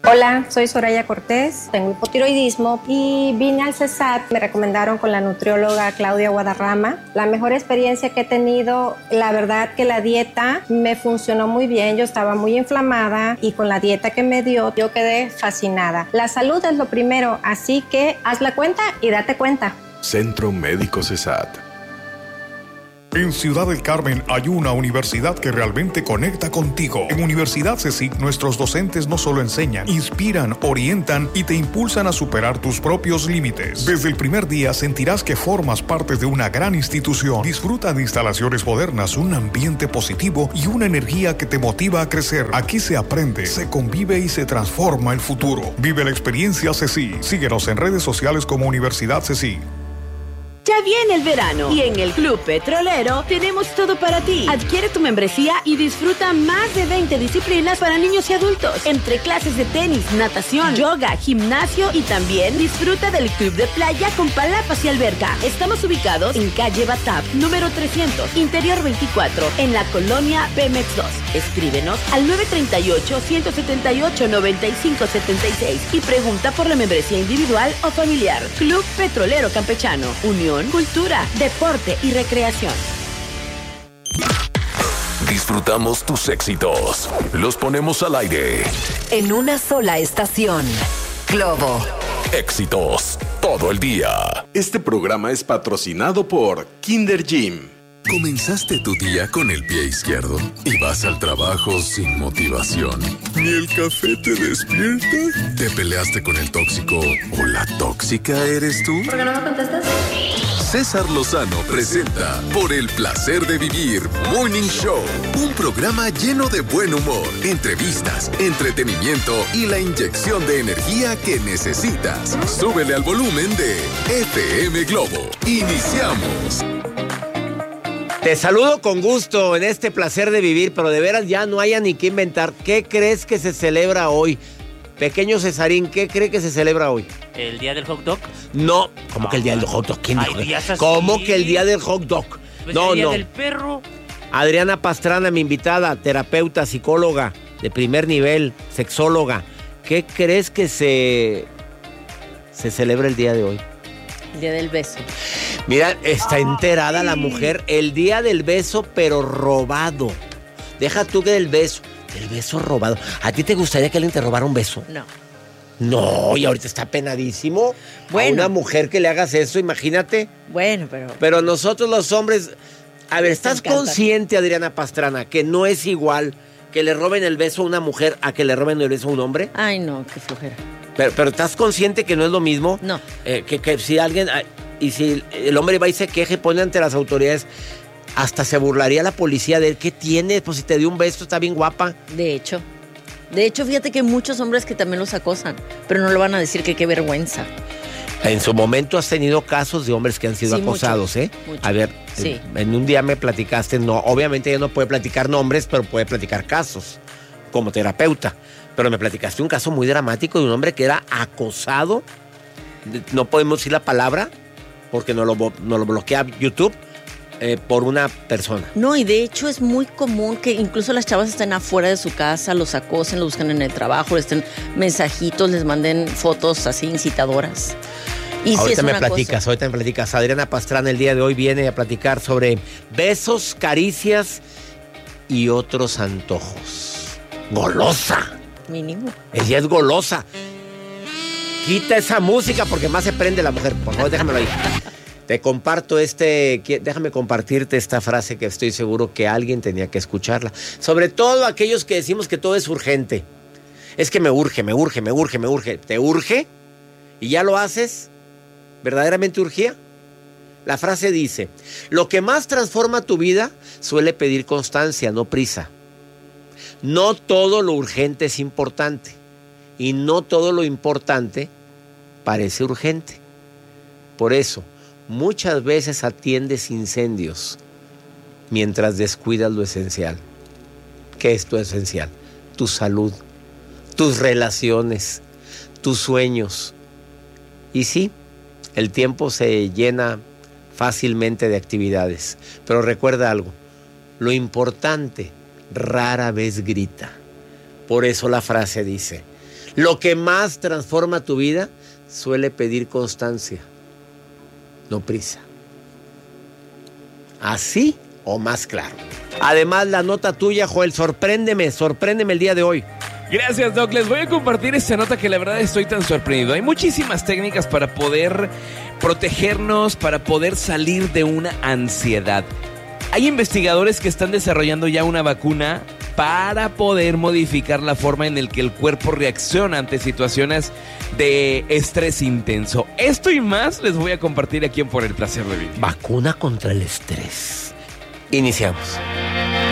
Hola, soy Soraya Cortés, tengo hipotiroidismo y vine al CESAT. Me recomendaron con la nutrióloga Claudia Guadarrama. La mejor experiencia que he tenido, la verdad que la dieta me funcionó muy bien. Yo estaba muy inflamada y con la dieta que me dio, yo quedé fascinada. La salud es lo primero, así que haz la cuenta y date cuenta. Centro Médico CESAT. En Ciudad del Carmen hay una universidad que realmente conecta contigo. En Universidad CSIC, nuestros docentes no solo enseñan, inspiran, orientan y te impulsan a superar tus propios límites. Desde el primer día sentirás que formas parte de una gran institución. Disfruta de instalaciones modernas, un ambiente positivo y una energía que te motiva a crecer. Aquí se aprende, se convive y se transforma el futuro. Vive la experiencia CSIC. Síguenos en redes sociales como Universidad CSIC. Ya viene el verano y en el Club Petrolero tenemos todo para ti. Adquiere tu membresía y disfruta más de 20 disciplinas para niños y adultos. Entre clases de tenis, natación, yoga, gimnasio y también disfruta del club de playa con palapas y alberca. Estamos ubicados en calle Batap, número 300, Interior 24, en la colonia Pemex 2. Escríbenos al 938-178-9576 y pregunta por la membresía individual o familiar. Club Petrolero Campechano, Unión, Cultura, Deporte y Recreación. Disfrutamos tus éxitos. Los ponemos al aire. En una sola estación. Globo. Éxitos todo el día. Este programa es patrocinado por Kinder Gym. ¿Comenzaste tu día con el pie izquierdo y vas al trabajo sin motivación? ¿Ni el café te despierta? ¿Te peleaste con el tóxico o la tóxica eres tú? ¿Por qué no me contestas? César Lozano presenta Por el placer de vivir Morning Show, un programa lleno de buen humor, entrevistas, entretenimiento y la inyección de energía que necesitas. Súbele al volumen de FM Globo. Iniciamos. Te saludo con gusto en este placer de vivir, pero de veras ya no haya ni qué inventar. ¿Qué crees que se celebra hoy? Pequeño Cesarín, ¿qué cree que se celebra hoy? ¿El día del hot dog? No, ¿cómo que el día del hot dog? ¿Quién dijo? ¿Cómo que el día del hot dog? Pues No, el día no. del perro. Adriana Pastrana, mi invitada, terapeuta, psicóloga de primer nivel, sexóloga. ¿Qué crees que se celebra el día de hoy? El día del beso. Mira, está enterada la mujer. El día del beso, pero robado. Deja tú que del beso. El beso robado. ¿A ti te gustaría que alguien te robara un beso? No. No, y ahorita está penadísimo. Bueno. A una mujer que le hagas eso, imagínate. Bueno, Pero nosotros los hombres... A ver, ¿estás consciente, Adriana Pastrana, que no es igual que le roben el beso a una mujer a que le roben el beso a un hombre? Ay, no, qué flojera. Pero ¿estás consciente que no es lo mismo? No. Que si alguien... Y si el hombre va y se queja y pone ante las autoridades, hasta se burlaría la policía de él. ¿Qué tiene? Pues si te dio un beso, está bien guapa. De hecho, fíjate que hay muchos hombres que también los acosan, pero no lo van a decir que qué vergüenza. En su momento has tenido casos de hombres que han sido acosados, mucho, ¿eh? mucho. A ver, sí. En un día me platicaste, no, obviamente ella no puede platicar nombres, pero puede platicar casos como terapeuta. Pero me platicaste un caso muy dramático de un hombre que era acosado, no podemos decir la palabra, porque nos lo bloquea YouTube, por una persona. No, y de hecho es muy común que incluso las chavas estén afuera de su casa, los acosen, los buscan en el trabajo, les den mensajitos, les manden fotos así incitadoras. Y ahorita si me platicas. Adriana Pastrana el día de hoy viene a platicar sobre besos, caricias y otros antojos. ¡Golosa! Mínimo. Ella es golosa. Quita esa música porque más se prende la mujer. Por favor, déjamelo ahí. Te comparto déjame compartirte esta frase que estoy seguro que alguien tenía que escucharla. Sobre todo aquellos que decimos que todo es urgente. Es que me urge. ¿Te urge? ¿Y ya lo haces? ¿Verdaderamente urgía? La frase dice: lo que más transforma tu vida suele pedir constancia, no prisa. No todo lo urgente es importante. Y no todo lo importante parece urgente. Por eso, muchas veces atiendes incendios mientras descuidas lo esencial. ¿Qué es tu esencial? Tu salud, tus relaciones, tus sueños. Y sí, el tiempo se llena fácilmente de actividades. Pero recuerda algo, lo importante rara vez grita. Por eso la frase dice: Lo que más transforma tu vida suele pedir constancia, no prisa. Así o más claro. Además, la nota tuya, Joel, sorpréndeme el día de hoy. Gracias, Doc. Les voy a compartir esta nota que la verdad estoy tan sorprendido. Hay muchísimas técnicas para poder protegernos, para poder salir de una ansiedad. Hay investigadores que están desarrollando ya una vacuna para poder modificar la forma en la que el cuerpo reacciona ante situaciones de estrés intenso. Esto y más les voy a compartir aquí en Por el Placer de Vivir. Vacuna contra el estrés. Iniciamos.